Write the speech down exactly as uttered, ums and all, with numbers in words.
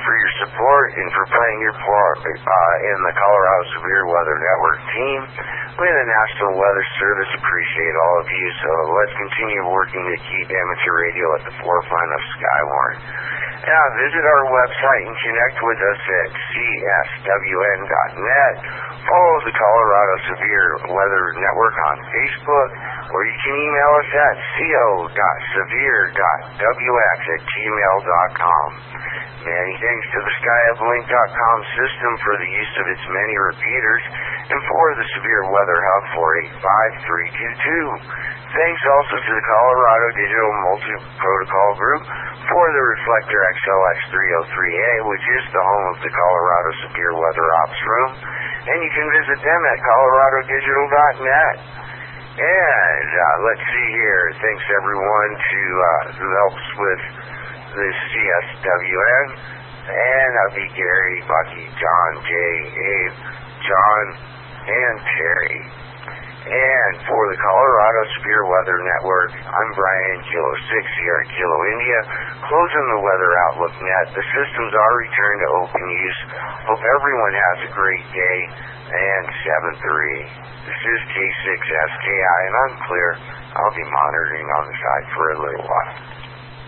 for your support and for playing your part uh, in the Colorado Severe Weather Network team. We in the National Weather Service appreciate all of you, so let's continue working to keep amateur radio at the forefront of Skywarn. Now, visit our website and connect with us at C S W N dot net. Follow the Colorado Severe Weather Network on Facebook, or you can email us at co dot severe dot w x at gmail dot com. Many thanks to the sky uplink dot com system for the use of its many repeaters, and for the Severe Weather Hub four eight five three two two. Thanks also to the Colorado Digital Multi-Protocol Group for the Reflector X L X three oh three A, which is the home of the Colorado Severe Weather Ops Room, and you can visit them at colorado digital dot net. And uh, let's see here. Thanks everyone to uh, who helps with the C S W N, and that'll be Gary, Bucky, John, Jay, Abe, John, and Terry. And for the Colorado Severe Weather Network, I'm Brian, Kilo six here at Kilo India, closing the Weather Outlook net. The systems are returned to open use. Hope everyone has a great day, and seven three. This is K six S K I, and I'm clear. I'll be monitoring on the side for a little while.